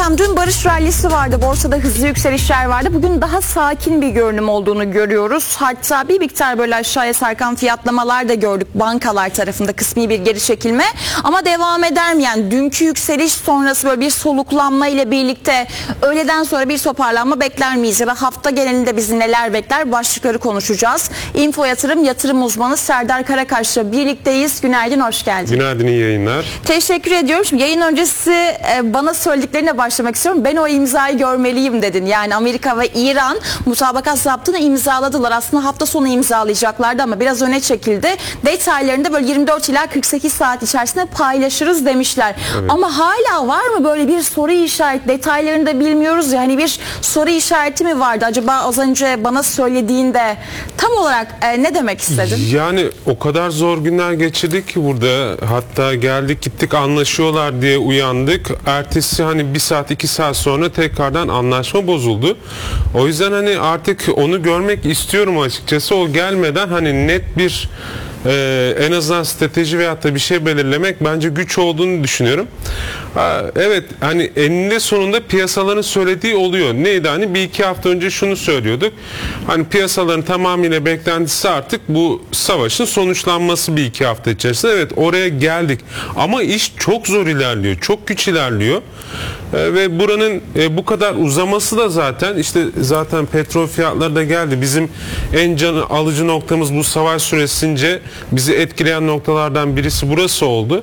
Hocam dün barış rallisi vardı. Borsada hızlı yükselişler vardı. Bugün daha sakin bir görünüm olduğunu görüyoruz. Hatta bir miktar böyle aşağıya sarkan fiyatlamalar da gördük. Bankalar tarafında kısmi bir geri çekilme. Ama devam eder mi? Yani dünkü yükseliş sonrası böyle bir soluklanma ile birlikte öğleden sonra bir toparlanma bekler miyiz? Ya da hafta genelinde bizi neler bekler? Başlıkları konuşacağız. Info Yatırım uzmanı Serdar Karakaş'la birlikteyiz. Günaydın, hoş geldin. Günaydın, iyi yayınlar. Teşekkür ediyorum. Şimdi yayın öncesi bana söylediklerine başlamak istiyorum. Ben o imzayı görmeliyim dedin. Yani Amerika ve İran mutabakat zaptını imzaladılar. Aslında hafta sonu imzalayacaklardı ama biraz öne çekildi. Detaylarını da böyle 24 ila 48 saat içerisinde paylaşırız demişler. Evet. Ama hala var mı böyle bir soru işareti? Detaylarını da bilmiyoruz ya. Hani bir soru işareti mi vardı? Acaba az önce bana söylediğinde tam olarak ne demek istedin? Yani o kadar zor günler geçirdik ki burada. Hatta geldik gittik anlaşıyorlar diye uyandık. Ertesi hani 1 saat 2 saat sonra tekrardan anlaşma bozuldu. O yüzden hani artık onu görmek istiyorum açıkçası. O gelmeden hani net bir en azından strateji veyahut da bir şey belirlemek bence güç olduğunu düşünüyorum. Evet, hani eninde sonunda piyasaların söylediği oluyor. Neydi hani 1-2 hafta önce şunu söylüyorduk. Hani piyasaların tamamıyla beklentisi artık bu savaşın sonuçlanması 1-2 hafta içerisinde. Evet, oraya geldik. Ama iş çok zor ilerliyor. Çok güç ilerliyor. Ve buranın bu kadar uzaması da zaten petrol fiyatları da geldi. Bizim en can alıcı noktamız bu savaş süresince bizi etkileyen noktalardan birisi burası oldu.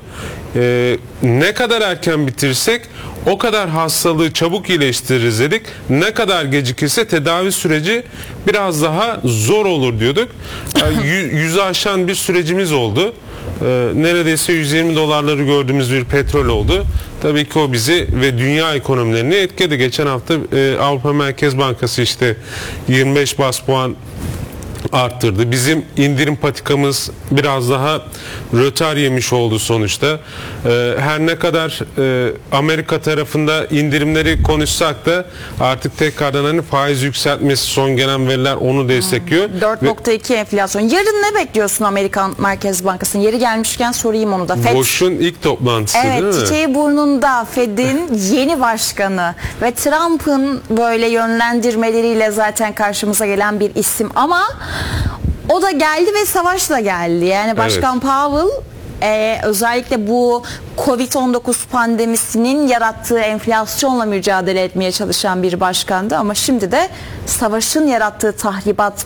Ne kadar erken bitirsek o kadar hastalığı çabuk iyileştiririz dedik. Ne kadar gecikirse tedavi süreci biraz daha zor olur diyorduk. 100'ü aşan bir sürecimiz oldu. Neredeyse 120 dolarları gördüğümüz bir petrol oldu. Tabii ki o bizi ve dünya ekonomilerini etkiledi. Geçen hafta Avrupa Merkez Bankası 25 bas puan arttırdı. Bizim indirim patikamız biraz daha rötar yemiş oldu sonuçta. Her ne kadar Amerika tarafında indirimleri konuşsak da artık tekrardan hani faiz yükseltmesi, son gelen veriler onu destekliyor. 4.2 enflasyon. Yarın ne bekliyorsun Amerikan Merkez Bankası'nın? Yeri gelmişken sorayım onu da. Bush'un ilk toplantısı evet, değil mi? Çiçeği burnunda Fed'in yeni başkanı ve Trump'ın böyle yönlendirmeleriyle zaten karşımıza gelen bir isim ama o da geldi ve savaşla geldi. Yani Başkan Powell özellikle bu Covid-19 pandemisinin yarattığı enflasyonla mücadele etmeye çalışan bir başkandı ama şimdi de savaşın yarattığı tahribat